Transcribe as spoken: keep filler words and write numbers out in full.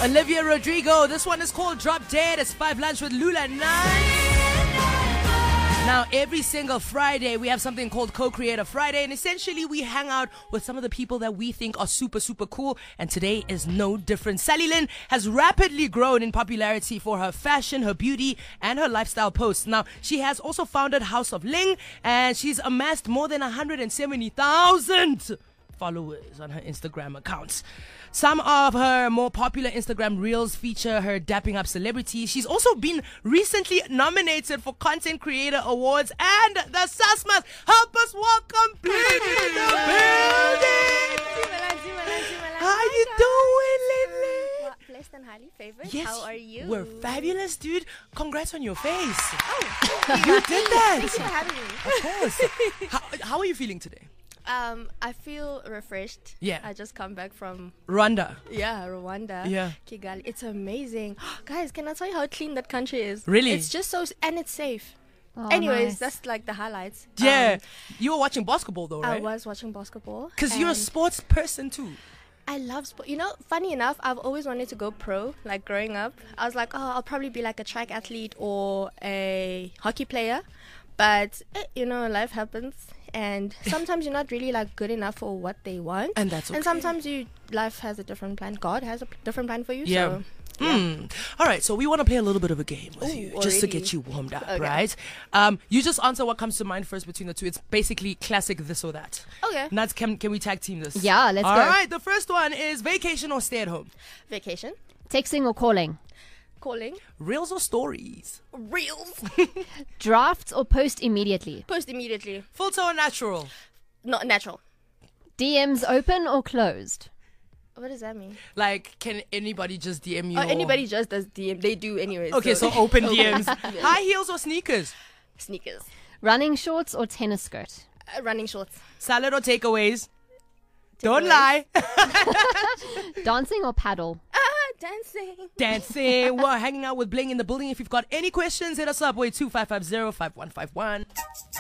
Olivia Rodrigo. This one is called Drop Dead. It's Five Lunch with Lula at nine. Now, every single Friday, we have something called Co-Creator Friday, and essentially we hang out with some of the people that we think are super, super cool, and today is no different. Sally Lynn has rapidly grown in popularity for her fashion, her beauty, and her lifestyle posts. Now, she has also founded House of Ling, and she's amassed more than one hundred seventy thousand followers on her Instagram accounts. Some of her more popular Instagram reels feature her dapping up celebrities. She's also been recently nominated for Content Creator Awards, and the Sasmas help us welcome Blink in the building. How you doing, Lily? Blessed and highly favored. Yes, how are you? We're fabulous, dude. Congrats on your face. Oh, you did that. Thanks for having me. Of course. how, how are you feeling today? Um, I feel refreshed. Yeah. I just come back from Rwanda. yeah, Rwanda. Yeah. Kigali. It's amazing. Guys, can I tell you how clean that country is? Really? It's just so, and it's safe. Oh, Anyways, nice. that's like the highlights. Yeah. Um, you were watching basketball though, I right? was watching basketball. Because you're a and sports person too. I love sport. You know, funny enough, I've always wanted to go pro. Like growing up, I was like, oh, I'll probably be like a track athlete or a hockey player. But eh, you know, life happens, and sometimes you're not really like good enough for what they want. And that's okay. And sometimes you, life has a different plan. God has a p- different plan for you. Yeah. So, Mm. All right, so we want to play a little bit of a game with Ooh, you, just to already? get you warmed up, Okay. right? Um, you just answer what comes to mind first between the two. It's basically classic this or that. Okay. Nuts, can, can we tag team this? Yeah, let's All go. All right, the first one is vacation or stay at home? Vacation, Texting or calling? calling, Reels or stories? reels, Drafts or post immediately? post immediately. Filter or natural? Not natural. D Ms open or closed? What does that mean? Like, can anybody just D M you? Oh, or- anybody just does D M. They do anyways. Okay, so open D Ms. High heels or sneakers? Sneakers, Running shorts or tennis skirt? uh, running shorts. Salad or takeaways? Don't Takeaways. lie. Dancing or paddle? Ah, dancing. Dancing. We're hanging out with Bling in the building. If you've got any questions, hit us up. Wait, two five five zero five one five one.